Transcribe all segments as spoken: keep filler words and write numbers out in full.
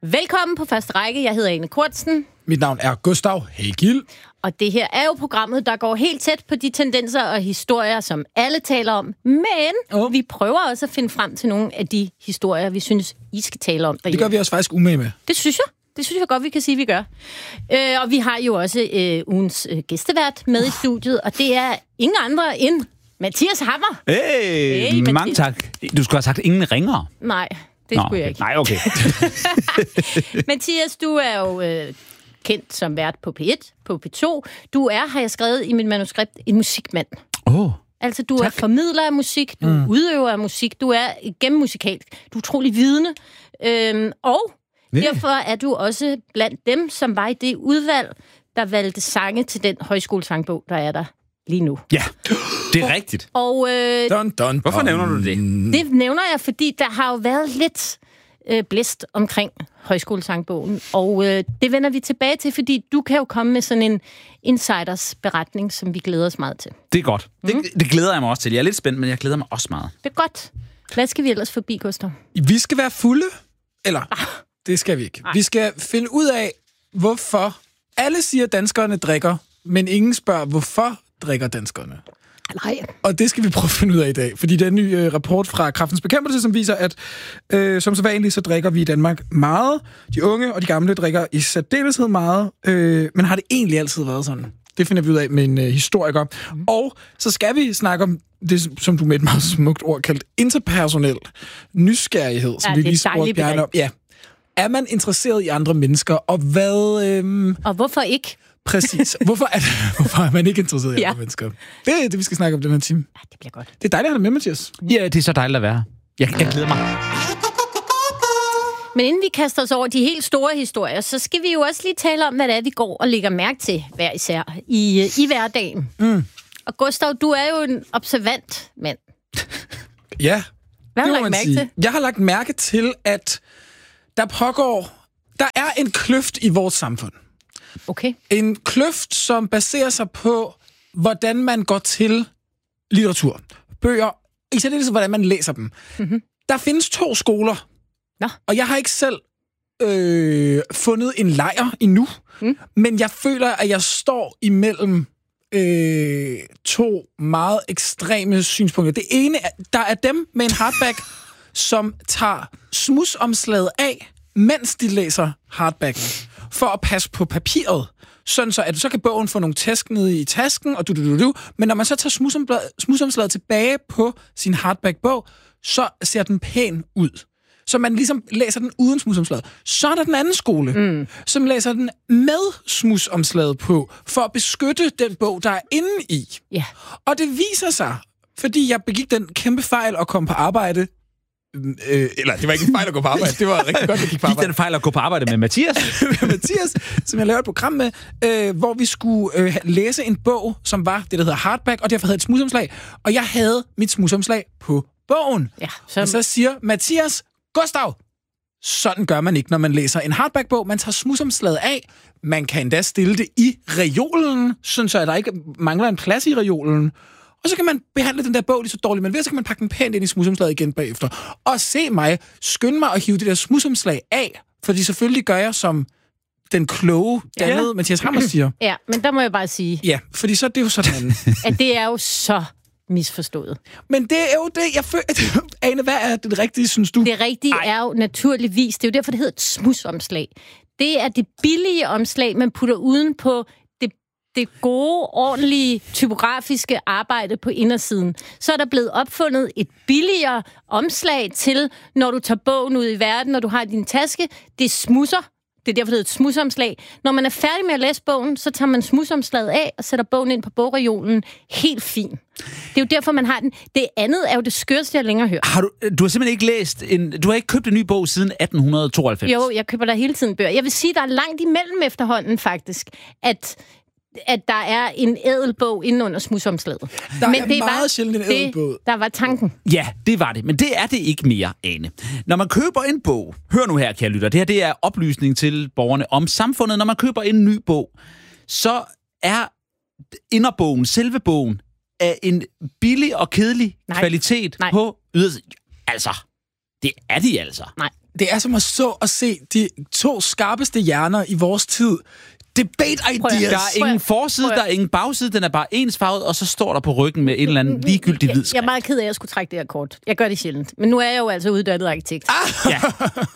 Velkommen på første række. Jeg hedder Ane Kortsen. Mit navn er Gustav Hegil. Og det her er jo programmet, der går helt tæt på de tendenser og historier, som alle taler om. Men oh. vi prøver også at finde frem til nogle af de historier, vi synes, I skal tale om derhjemme. Det gør vi også faktisk umage med. Det synes jeg. Det synes jeg godt, vi kan sige, vi gør. Øh, og vi har jo også øh, ugens øh, gæstevært med uh. i studiet, og det er ingen andre end Mathias Hammer. Hey, hey mange tak. Du skulle have sagt ingen ringere. Nej, det Nå, skulle jeg ikke. Nej, okay. Mathias, du er jo øh, kendt som vært på P et, på P to. Du er, har jeg skrevet i mit manuskript, en musikmand. Åh, oh, Altså, du tak. er formidler af musik, du mm. udøver af musik, du er gennemmusikalsk, du er utrolig vidende, øhm, og yeah. derfor er du også blandt dem, som var i det udvalg, der valgte sange til den højskolesangbog, der er der lige nu. Ja, det er rigtigt. Og øh, dun, dun, Hvorfor dun. nævner du det? det nævner jeg, fordi der har jo været lidt øh, blæst omkring højskolesangbogen, og øh, det vender vi tilbage til, fordi du kan jo komme med sådan en insiders beretning, som vi glæder os meget til. Det er godt. Mm. Det, det glæder jeg mig også til. Jeg er lidt spændt, men jeg glæder mig også meget. Det er godt. Hvad skal vi ellers forbi, Gustav? Vi skal være fulde, eller Ah. det skal vi ikke. Vi skal finde ud af, hvorfor alle siger, at danskerne drikker, men ingen spørger, hvorfor drikker danskerne. Nej. Og det skal vi prøve at finde ud af i dag, fordi der er en ny øh, rapport fra Kræftens Bekæmpelse, som viser, at øh, som så vanligt, så drikker vi i Danmark meget. De unge og de gamle drikker i særdeleshed meget, øh, men har det egentlig altid været sådan? Det finder vi ud af med en øh, historiker. Mm. Og så skal vi snakke om det, som du med et meget smukt ord kaldt interpersonel nysgerrighed, som Ja, vi det er lige spurgte Bjarne om. Ja. Er man interesseret i andre mennesker, og hvad... Øh, Og hvorfor ikke? Præcis. Hvorfor er, hvorfor er man ikke interesseret i Ja. andre mennesker? Det er det, vi skal snakke om den her time. Ja, det bliver godt. Det er dejligt at have dig med, Mathias. Ja, det er så dejligt at være. Jeg, jeg glæder mig. Men inden vi kaster os over de helt store historier, så skal vi jo også lige tale om, hvad det er, vi går og lægger mærke til hver især i, i hverdagen. Mm. Og Gustav, du er jo en observant mand. Ja. Hvad har det du må lagt man mærke sige. til? Jeg har lagt mærke til, at der pågår... Der er en kløft i vores samfund. Okay. En kløft, som baserer sig på, hvordan man går til litteratur. Bøger, i særdeleshed, hvordan man læser dem. Mm-hmm. Der findes to skoler. Nå. Og jeg har ikke selv øh, fundet en lejr endnu. Mm. Men jeg føler, at jeg står imellem øh, to meget ekstreme synspunkter. Det ene, er, der er dem med en hardback, som tager smudsomslaget af, mens de læser hardbacken, for at passe på papiret. Sådan så, at så kan bogen få nogle tæsk nede i tasken, og du, du, du, du. Men når man så tager smudsomslaget tilbage på sin hardback-bog, så ser den pæn ud. Så man ligesom læser den uden smudsomslaget. Så er der den anden skole, mm. som læser den med smudsomslaget på, for at beskytte den bog, der er inde i. Ja. Og det viser sig, fordi jeg begik den kæmpe fejl at komme på arbejde. Øh, eller, det var ikke en fejl at gå på arbejde. Det var rigtig godt, at jeg gik på arbejde. Gik den fejl at gå på arbejde med Mathias? med Mathias, som jeg lavede et program med, øh, hvor vi skulle øh, læse en bog, som var det, der hedder hardback, og derfor havde et smudsomslag. Og jeg havde mit smudsomslag på bogen. Ja, så... Og så siger Mathias, Gustav, sådan gør man ikke, når man læser en hardback-bog. Man tager smudsomslaget af. Man kan endda stille det i reolen, sådan så at der ikke mangler en plads i reolen. Og så kan man behandle den der bog lige så dårligt, men ved, så kan man pakke den pænt ind i smudsomslaget igen bagefter. Og se mig, skynde mig at hive det der smudsomslag af, fordi selvfølgelig gør jeg, som den kloge, dannede ja. Mathias Hammer siger. Ja, men der må jeg bare sige... Ja, fordi så er det jo sådan... at det er jo så misforstået. Men det er jo det, jeg føler... Ane, hvad er det rigtige, synes du? Det rigtige Ej. er jo naturligvis... Det er jo derfor, det hedder et smudsomslag. Det er det billige omslag, man putter uden på det gode, ordentlige, typografiske arbejde på indersiden. Så er der blevet opfundet et billigere omslag til, når du tager bogen ud i verden, når du har din taske. Det smudser. Det er derfor, det er et smudsomslag. Når man er færdig med at læse bogen, så tager man smudsomslaget af og sætter bogen ind på bogreolen. Helt fint. Det er jo derfor, man har den. Det andet er jo det skørste, jeg længere hører. Har du, du har simpelthen ikke læst en... Du har ikke købt en ny bog siden atten tooghalvfems? Jo, jeg køber der hele tiden bøger. Jeg vil sige, der er langt imellem efterhånden faktisk, at... at der er en ædelbog inde under smudsomslaget. Der Men er det meget var sjældent en ædelbog. Det, der var tanken. Ja, det var det. Men det er det ikke mere, Ane. Når man køber en bog... Hør nu her, kære lytter. Det her det er oplysning til borgerne om samfundet. Når man køber en ny bog, så er inderbogen, selve bogen, af en billig og kedelig Nej. kvalitet Nej. på ydersiden. Altså, det er de altså. Nej. det er som at så at se de to skarpeste hjerner i vores tid. Debate ideas. Der er ingen forside, der er ingen bagside, den er bare ensfarvet, og så står der på ryggen med en eller anden ligegyldig hvid skrift. Jeg er meget ked af, at jeg skulle trække det her kort. Jeg gør det sjældent. Men nu er jeg jo altså uddannet arkitekt. Ah! Ja.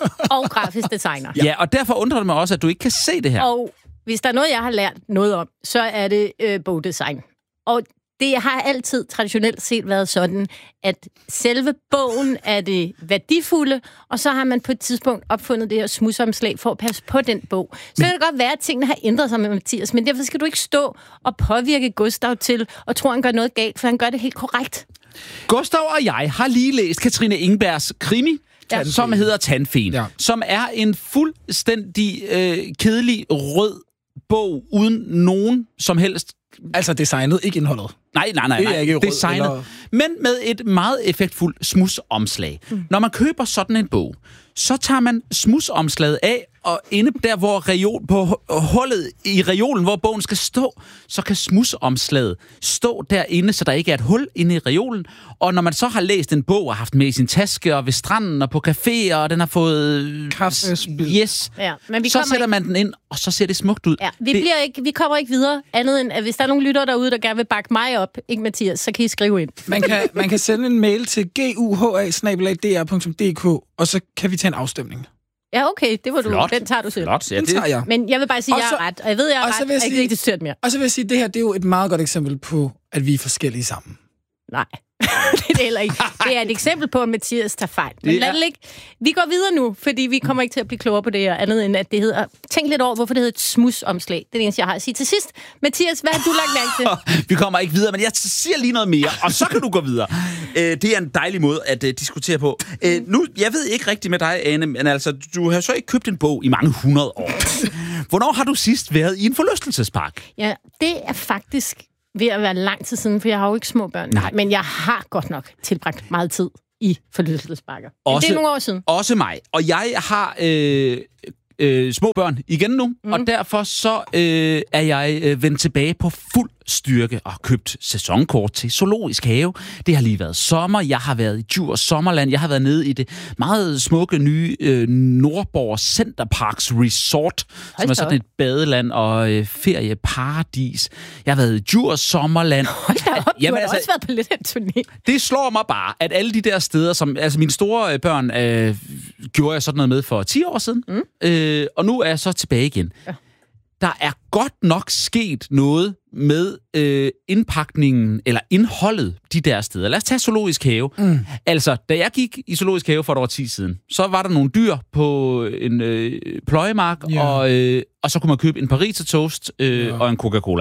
Og grafisk designer. Ja, og derfor undrer det mig også, at du ikke kan se det her. Og hvis der er noget, jeg har lært noget om, så er det øh, bogdesign. Og det har altid traditionelt set været sådan, at selve bogen er det værdifulde, og så har man på et tidspunkt opfundet det her smudsomslag for at passe på den bog. Så men, kan det godt være, at tingene har ændret sig med Mathias, men derfor skal du ikke stå og påvirke Gustav til og tro, han gør noget galt, for han gør det helt korrekt. Gustav og jeg har lige læst Katrine Ingbergs krimi, ja. som hedder Tandfen, ja. som er en fuldstændig øh, kedelig rød bog uden nogen som helst. Altså designet, ikke indholdet. Nej, nej, nej. nej. Det er ikke designet. Eller... Men med et meget effektfuldt smudsomslag. Mm. Når man køber sådan en bog, så tager man smudsomslaget af, og inde der, hvor reol, på hullet i reolen, hvor bogen skal stå, så kan smudsomslaget stå derinde, så der ikke er et hul inde i reolen. Og når man så har læst en bog og haft med i sin taske, og ved stranden og på caféer, og den har fået... Kaffe. Yes. Ja, men vi så sætter ikke... man den ind, og så ser det smukt ud. Ja, vi, det... bliver ikke, vi kommer ikke videre, andet end, at hvis der er nogle lyttere derude, der gerne vil bakke mig op, ikke Mathias, så kan I skrive ind. Man kan, man kan sende en mail til guha bindestreg d r punktum d k, og så kan vi tage en afstemning. Ja, okay, det var du. Flot. Den tager du selv. Flot, ja, den tager jeg. Men jeg vil bare sige, at jeg er ret, og jeg ved, jeg er ret, og jeg ikke rigtig styrt mere. Og så vil jeg sige, at det her det er jo et meget godt eksempel på, at vi er forskellige sammen. Nej, det er det heller ikke. Det er et eksempel på, at Mathias tager fejl. Men lad det ligge. Vi går videre nu, fordi vi kommer ikke til at blive klogere på det her, andet end at det hedder... Tænk lidt over, hvorfor det hedder et smudsomslag. Det er det eneste, jeg har at sige til sidst. Mathias, hvad har du lagt mærke til? Vi kommer ikke videre, men jeg siger lige noget mere, og så kan du gå videre. Det er en dejlig måde at uh, diskutere på. Uh, nu, jeg ved ikke rigtigt med dig, Ane, men altså, du har så ikke købt en bog i mange hundrede år. Hvornår har du sidst været i en forlystelsespark? Ja, det er faktisk... ved at være lang tid siden, for jeg har jo ikke små børn. Nej. Men jeg har godt nok tilbragt meget tid i forlystelsesparker. Men det er nogle år siden. Også mig. Og jeg har øh, øh, små børn igen nu, mm. og derfor så øh, er jeg øh, vendt tilbage på fuld styrke og købt sæsonkort til Zoologisk Have. Det har lige været sommer. Jeg har været i Djurs Sommerland. Jeg har været nede i det meget smukke nye øh, Nordborg Centerparks Resort, Hold som er sådan et badeland og øh, ferieparadis. Jeg har været i Djurs Sommerland. Hold da op, Jamen, du har altså, også været på lidt af en turné. Det slår mig bare, at alle de der steder, som altså mine store børn øh, gjorde jeg sådan noget med for ti år siden, mm. øh, og nu er jeg så tilbage igen. Ja. Der er godt nok sket noget med øh, indpakningen, eller indholdet de der steder. Lad os tage Zoologisk Have. Mm. Altså, da jeg gik i Zoologisk Have for et år ti siden, så var der nogle dyr på en øh, pløjemark, yeah. og, øh, og så kunne man købe en pariser toast øh, yeah. og en Coca-Cola.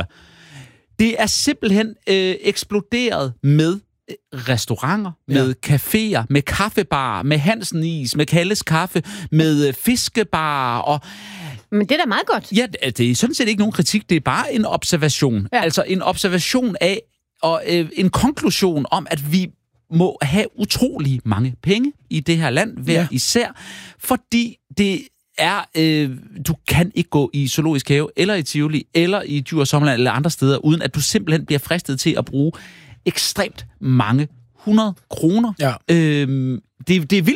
Det er simpelthen øh, eksploderet med restauranter, med ja. caféer, med kaffebarer, med Hansen Is, med Kalles Kaffe, med fiskebarer og... Men det er da meget godt. Ja, det er sådan set ikke nogen kritik, det er bare en observation. Ja. Altså en observation af, og øh, en konklusion om, at vi må have utrolig mange penge i det her land, hver ja. især, fordi det er, øh, du kan ikke gå i Zoologisk Have, eller i Tivoli, eller i Djurs Sommerland, eller andre steder, uden at du simpelthen bliver fristet til at bruge ekstremt mange hundrede kroner. Ja. Øhm, det, det er vildt